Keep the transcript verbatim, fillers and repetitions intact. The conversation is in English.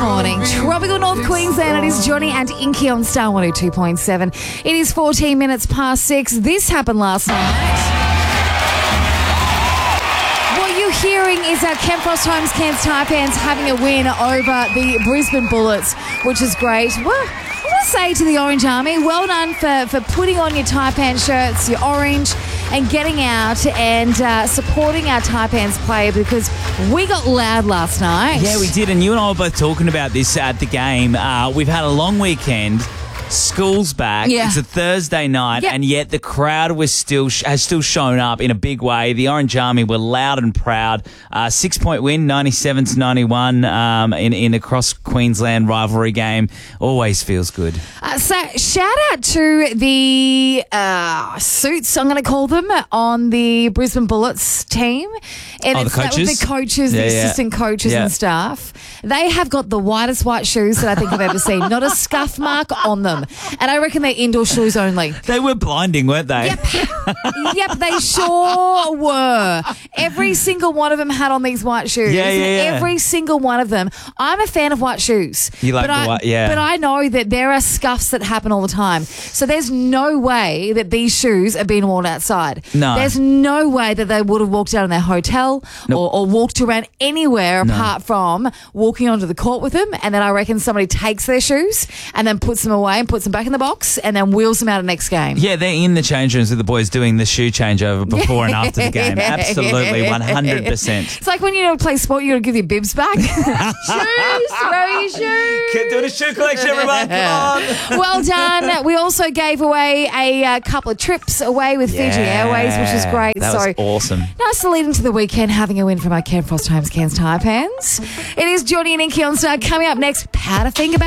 morning. Tropical North Queensland. It is Johnny and Inky on Star one oh two point seven. It is fourteen minutes past six. This happened last night. What you're hearing is our Ken Frost Homes Cairns Taipans having a win over the Brisbane Bullets, which is great. Well, I want to say to the Orange Army, well done for, for putting on your Taipan shirts, your orange, and getting out and uh, supporting our Taipans play, because we got loud last night. Yeah, we did, and you and I were both talking about this at the game. Uh, we've had a long weekend. School's back. Yeah. It's a Thursday night, Yep. and yet the crowd was still has still shown up in a big way. The Orange Army were loud and proud. Uh, six point win, ninety-seven to ninety-one, um, in in a cross Queensland rivalry game. Always feels good. Uh, so shout out to the uh, suits, I'm going to call them, on the Brisbane Bullets team. And Oh, the it's that with coaches? the coaches, Yeah, the yeah. assistant coaches Yeah. and staff. They have got the whitest white shoes that I think I've ever seen. Not a scuff mark on them. And I reckon they're indoor shoes only. They were blinding, weren't they? Yep. Yep, they sure were. Every single one of them had on these white shoes. Yeah, yeah, yeah. Every single one of them. I'm a fan of white shoes. You like but the I, white- yeah. But I know that there are scuffs that happen all the time. So there's no way that these shoes are being worn outside. No. There's no way that they would have walked out in their hotel Nope. or, or walked around anywhere apart from walking onto the court with them. And then I reckon somebody takes their shoes and then puts them away and puts them back in the box and then wheels them out of the next game. Yeah, they're in the change rooms with the boys doing the shoe changeover before and after the game. Absolutely, one hundred percent. It's like when you play sport, you got to give your bibs back. Shoes, throw your shoes. Keep doing a shoe collection, everyone. Come on. Well done. We also gave away a uh, couple of trips away with Fiji Airways, which is great. That so was awesome. nice to lead into the weekend having a win from our Ken Frost Homes Cairns Taipans. It is Johnny and Inky on Star. Coming up next, Powderfinger.